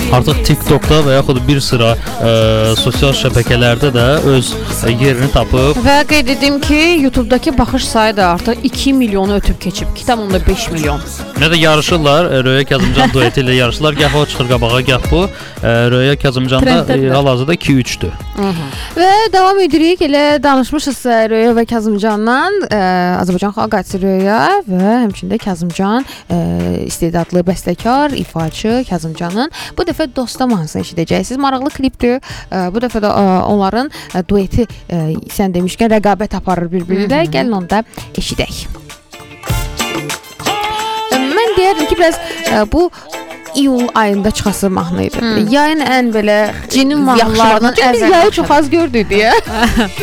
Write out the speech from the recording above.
artıq TikTokda və yaxud bir sıra sosial şəbəkələrdə də öz yerini tapıb. Və qeyd edim ki, YouTube-dakı baxış sayı da artıq 2 milyonu ötüb keçib. 2,5 milyon. Nə də yarışırlar, Röya Kazımcan dueti ilə yarışırlar. Gah o çıxır qabağa, gah bu. Röya Kazımcan da hal-hazırda 2-3-dür. Və davam edirik. Elə danışmışıq Röya və Kazımcandan. Azərbaycan xalq artisti Röya və həmçində Kazımcan istedadlı bəstəkar, ifaçı Kazımcanın bu dəfə Dosta mahnısını eşidəcəksiniz. Maraqlı klipdir. Bu dəfə də onların dueti sən demişkən rəqabət aparır bir-birinə. Gəlin onu da eşidək. Mən deyərdim ki, biraz bu iyul ayında çıxası mahnı idi. Yayın ən belə cinin mahnılarından yayı çox az gördük deyə.